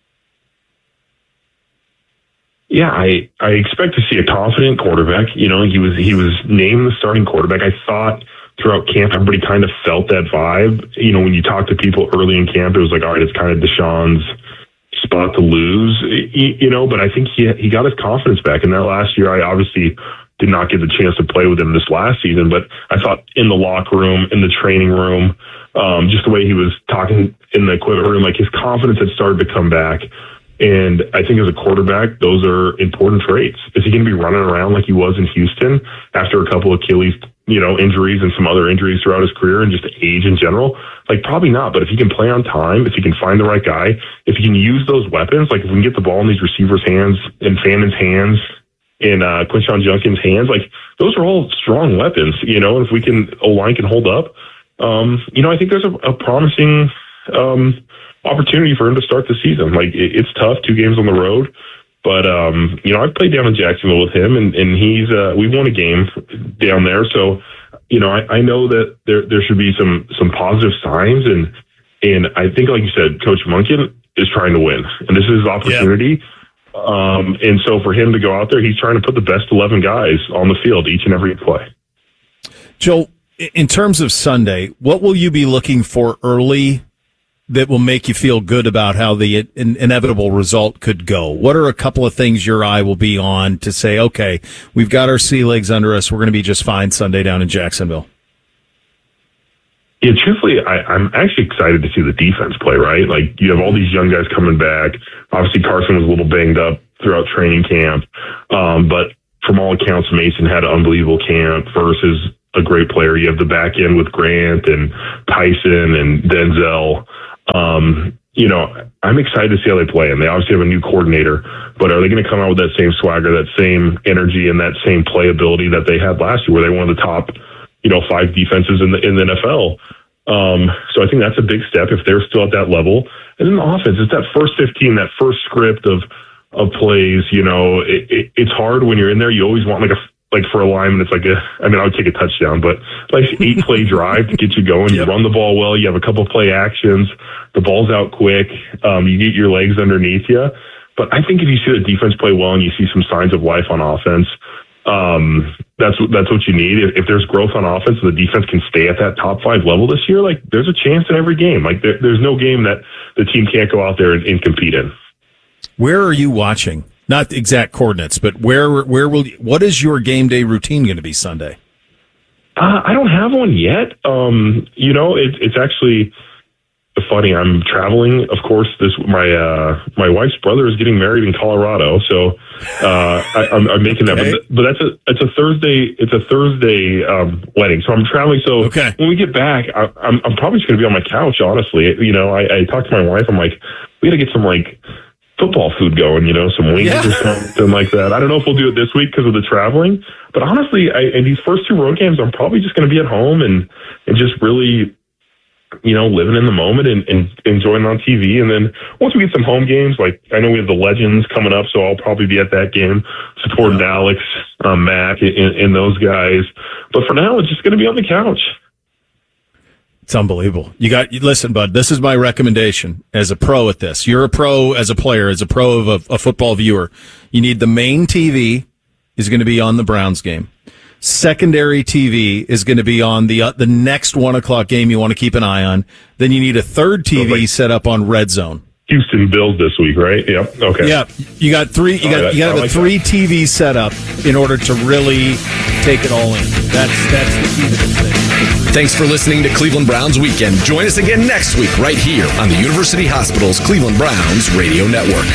Yeah, I expect to see a confident quarterback. He was named the starting quarterback. I thought throughout camp, everybody kind of felt that vibe. When you talk to people early in camp, it was like, all right, it's kind of Deshaun's spot to lose, but I think he got his confidence back. And that last year, I obviously did not get the chance to play with him this last season, but I thought in the locker room, in the training room, just the way he was talking in the equipment room, like, his confidence had started to come back. And I think as a quarterback, those are important traits. Is he going to be running around like he was in Houston after a couple of Achilles, injuries and some other injuries throughout his career and just age in general? Like, probably not. But if he can play on time, if he can find the right guy, if he can use those weapons, like if we can get the ball in these receivers' hands and Fannon's hands in Quinshon Judkins' hands, like those are all strong weapons, you know. If O-line can hold up, you know, I think there's a promising opportunity for him to start the season. Like it's tough, 2 games on the road, but you know, I've played down in Jacksonville with him, and he's we won a game down there, so you know, I know that there should be some positive signs, and I think, like you said, Coach Monken is trying to win, and this is his opportunity. Yep. And so for him to go out there, he's trying to put the best 11 guys on the field each and every play. Joel, in terms of Sunday, what will you be looking for early that will make you feel good about how the inevitable result could go? What are a couple of things your eye will be on to say, okay, we've got our sea legs under us, we're going to be just fine Sunday down in Jacksonville? Yeah, truthfully, I'm actually excited to see the defense play, right? Like, you have all these young guys coming back. Obviously, Carson was a little banged up throughout training camp. But from all accounts, Mason had an unbelievable camp. Versus a great player. You have the back end with Grant and Tyson and Denzel. You know, I'm excited to see how they play. And they obviously have a new coordinator. But are they going to come out with that same swagger, that same energy, and that same playability that they had last year, where they were one of the top, you know, 5 defenses in the NFL? So I think that's a big step if they're still at that level. And then the offense, it's that first 15, that first script of plays. You know, it's hard when you're in there. You always want like for a lineman, it's like I would take a touchdown, but like 8-play drive to get you going. You run the ball well. You have a couple play actions. The ball's out quick. You get your legs underneath you. But I think if you see the defense play well and you see some signs of life on offense, that's what you need. If there's growth on offense and the defense can stay at that top 5 level this year, like there's a chance in every game. Like there's no game that the team can't go out there and compete in. Where are you watching? Not the exact coordinates, but what is your game day routine going to be Sunday? I don't have one yet. You know, it's actually funny. I'm traveling, of course. My wife's brother is getting married in Colorado, so I'm making that. Okay. But it's a Thursday. It's a Thursday wedding, so I'm traveling. So when we get back, I'm probably just going to be on my couch. Honestly, you know, I talked to my wife. I'm like, we got to get some like football food going. You know, some wings or something like that. I don't know if we'll do it this week because of the traveling. But honestly, in these first 2 road games, I'm probably just going to be at home and just really, you know, living in the moment and enjoying on TV. And then once we get some home games, like I know we have the Legends coming up, so I'll probably be at that game supporting Alex, Mac, and those guys. But for now, it's just going to be on the couch. It's unbelievable. Listen, bud, this is my recommendation as a pro at this. You're a pro as a player, as a pro of a football viewer. You need the main TV is going to be on the Browns game. Secondary TV is going to be on the next 1 o'clock game you want to keep an eye on. Then you need a third TV set up on Red Zone. Houston Bills this week, right? Yep. Okay. Yeah. You got 3. You got to have 3 TVs set up in order to really take it all in. That's the key to this thing. Thanks for listening to Cleveland Browns Weekend. Join us again next week right here on the University Hospital's Cleveland Browns Radio Network.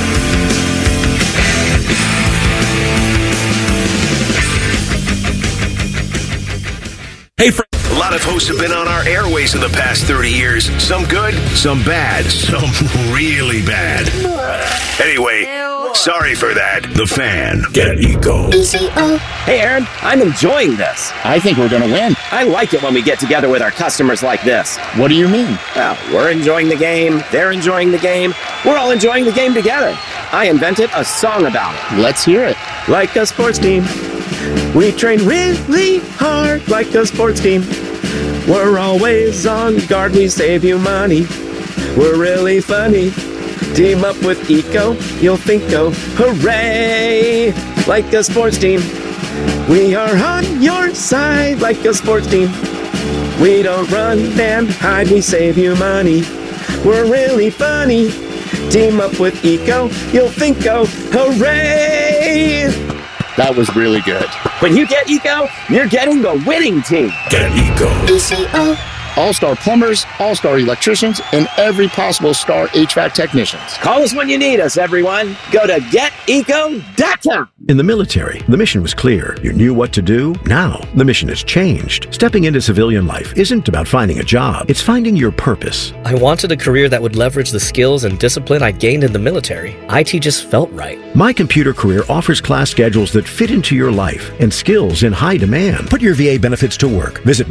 Hey, a lot of hosts have been on our airways in the past 30 years. Some good, some bad, some really bad. Anyway, sorry for that. The Fan. Get Eco. Hey, Aaron, I'm enjoying this. I think we're going to win. I like it when we get together with our customers like this. What do you mean? Well, we're enjoying the game. They're enjoying the game. We're all enjoying the game together. I invented a song about it. Let's hear it. Like a sports team. We train really hard like a sports team. We're always on guard, we save you money. We're really funny. Team up with Eco, you'll think, oh, hooray! Like a sports team. We are on your side like a sports team. We don't run and hide, we save you money. We're really funny. Team up with Eco, you'll think, oh, hooray! That was really good. When you get Eco, you're getting the winning team. Get Eco. all-star plumbers, all-star electricians, and every possible star HVAC technicians. Call us when you need us, everyone. Go to geteco.com. In the military, the mission was clear. You knew what to do. Now, the mission has changed. Stepping into civilian life isn't about finding a job. It's finding your purpose. I wanted a career that would leverage the skills and discipline I gained in the military. IT just felt right. My Computer Career offers class schedules that fit into your life and skills in high demand. Put your VA benefits to work. Visit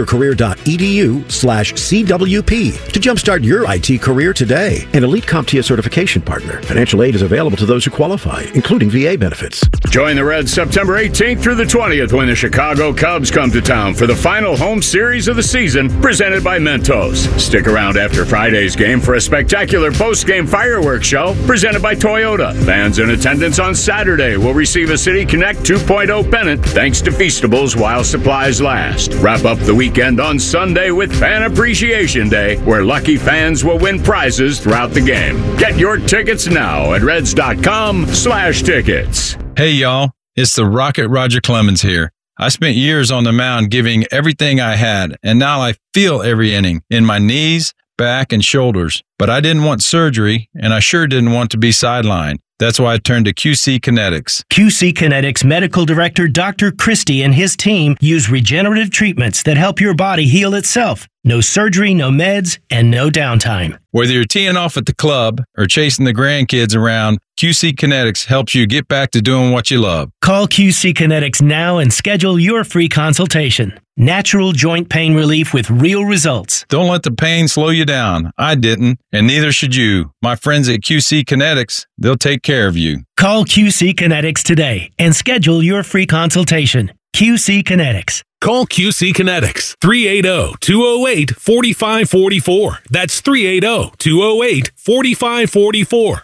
mycomputercareer.edu/CWP to jumpstart your IT career today. An elite CompTIA certification partner. Financial aid is available to those who qualify, including VA benefits. Join the Reds September 18th through the 20th when the Chicago Cubs come to town for the final home series of the season, presented by Mentos. Stick around after Friday's game for a spectacular post-game fireworks show presented by Toyota. Fans in attendance on Saturday will receive a City Connect 2.0 pennant thanks to Feastables while supplies last. Wrap up the weekend on Sunday with Fan Appreciation Day, where lucky fans will win prizes throughout the game. Get your tickets now at reds.com/tickets. Hey, y'all. It's the Rocket Roger Clemens here. I spent years on the mound giving everything I had, and now I feel every inning in my knees, back, and shoulders. But I didn't want surgery, and I sure didn't want to be sidelined. That's why I turned to QC Kinetics. QC Kinetics Medical Director Dr. Christie and his team use regenerative treatments that help your body heal itself. No surgery, no meds, and no downtime. Whether you're teeing off at the club or chasing the grandkids around, QC Kinetics helps you get back to doing what you love. Call QC Kinetics now and schedule your free consultation. Natural joint pain relief with real results. Don't let the pain slow you down. I didn't, and neither should you. My friends at QC Kinetics, they'll take care of you. Call QC Kinetics today and schedule your free consultation. QC Kinetics. Call QC Kinetics, 380-208-4544. That's 380-208-4544.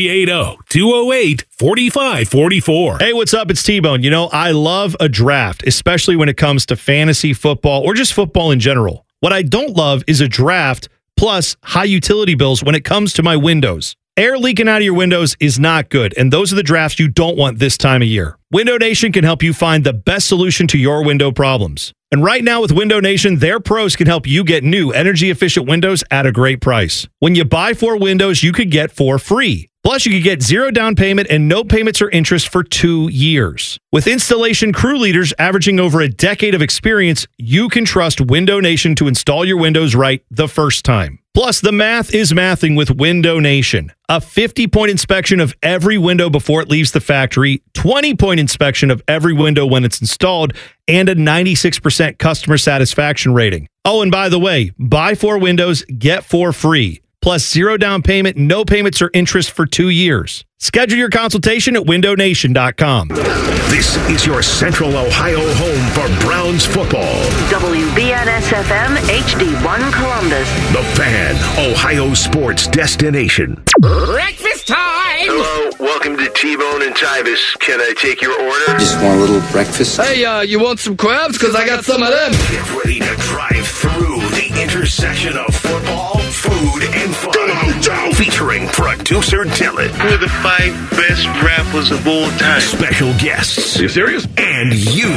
380-208-4544. Hey, what's up? It's T-Bone. You know, I love a draft, especially when it comes to fantasy football or just football in general. What I don't love is a draft plus high utility bills when it comes to my windows. Air leaking out of your windows is not good, and those are the drafts you don't want this time of year. Window Nation can help you find the best solution to your window problems. And right now with Window Nation, their pros can help you get new energy-efficient windows at a great price. When you buy 4 windows, you could get 4 free. Plus, you could get 0 down payment and no payments or interest for 2 years. With installation crew leaders averaging over a decade of experience, you can trust Window Nation to install your windows right the first time. Plus, the math is mathing with Window Nation. A 50-point inspection of every window before it leaves the factory, 20-point inspection of every window when it's installed, and a 96% customer satisfaction rating. Oh, and by the way, buy 4 windows, get 4 free. Plus 0 down payment, no payments or interest for 2 years. Schedule your consultation at windownation.com. This is your Central Ohio home for Browns football. WBNS-FM HD1 Columbus. The Fan, Ohio sports destination. Breakfast time! Hello, welcome to T-Bone and Tyvis. Can I take your order? Just want a little breakfast. Hey, you want some crabs? Because I got some of them. Get ready to drive through the intersection of football, food, and fun. Come on, Joe! Featuring producer Dylan. Who are the 5 best rappers of all time? Special guests. Are you serious? And you.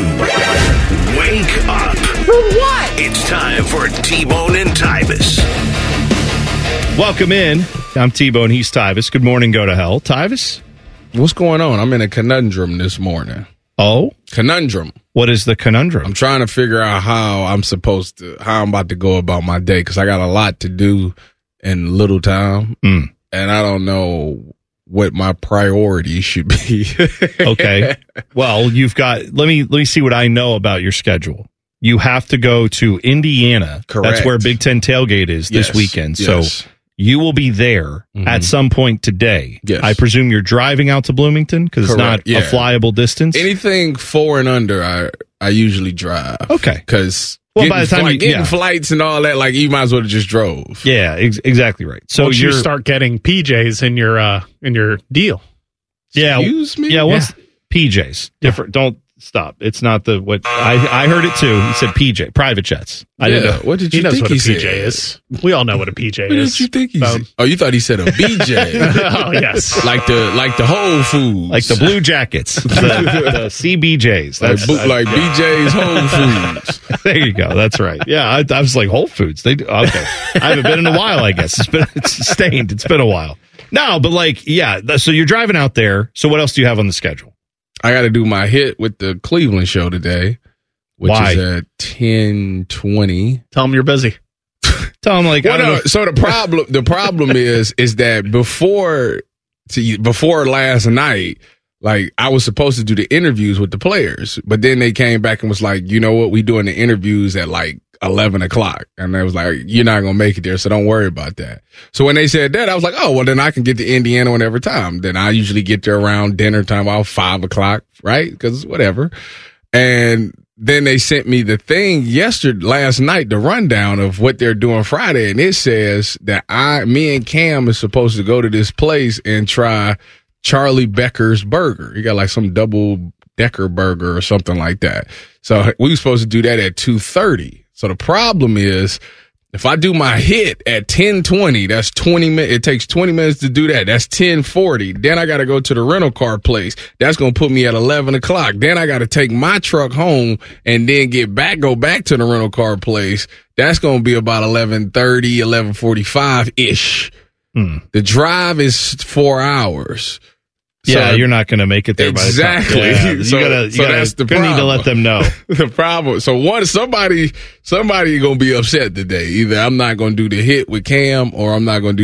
Wake up. For what? It's time for T-Bone and Tyvis. Welcome in. I'm T-Bone. He's Tyvis. Good morning, go to hell. Tyvis? What's going on? I'm in a conundrum this morning. Oh? Conundrum. What is the conundrum? I'm trying to figure out how I'm about to go about my day because I got a lot to do in Little Town, and I don't know what my priorities should be. Okay. Well, you've got, let me see what I know about your schedule. You have to go to Indiana. Correct. That's where Big Ten Tailgate is this weekend. Yes. So you will be there at some point today. Yes. I presume you're driving out to Bloomington because it's not a flyable distance. Anything 4 and under, I usually drive. Okay. Because by the time getting flights and all that, like you might as well have just drove. Yeah, exactly right. So once you start getting PJs in your deal. Yeah. Excuse me? Yeah, PJs. Different. Don't Stop. It's not the what I heard it too. He said PJ, private jets. I didn't know. What did you He knows think what a he PJ said? is. We all know what a PJ What is. did you think he said? Oh, you thought he said a BJ. Oh, yes. like the Whole Foods. Like the Blue Jackets, the CBJs. Like BJ's Whole Foods. There you go. That's right. Yeah, I was like Whole Foods. Okay. I haven't been in a while. I guess it's sustained. It's been a while. No, but like, yeah. So you're driving out there. So what else do you have on the schedule? I got to do my hit with the Cleveland show today, which Why? is at 10:20. Tell him you're busy. Tell them like, I don't know. So the problem is that before last night, like I was supposed to do the interviews with the players, but then they came back and was like, you know what, we doing the interviews at like 11 o'clock. And they was like, you're not going to make it there, so don't worry about that. So when they said that, I was like, oh, well, then I can get to Indiana whenever time. Then I usually get there around dinner time, about 5 o'clock, right? Because whatever. And then they sent me the thing last night, the rundown of what they're doing Friday. And it says that me and Cam is supposed to go to this place and try Charlie Becker's burger. He got like some double decker burger or something like that. So we were supposed to do that at 2:30. So the problem is, if I do my hit at 10:20, that's 20 minutes. It takes 20 minutes to do that. That's 10:40. Then I got to go to the rental car place. That's going to put me at 11 o'clock. Then I got to take my truck home and then go back to the rental car place. That's going to be about 11:30, 11:45 ish. The drive is 4 hours. Yeah, So- you're not going to make it there Exactly. by the time. Yeah, So that's the gonna need to problem. let them know. The problem. So somebody gonna be upset today. Either I'm not gonna do the hit with Cam or I'm not gonna do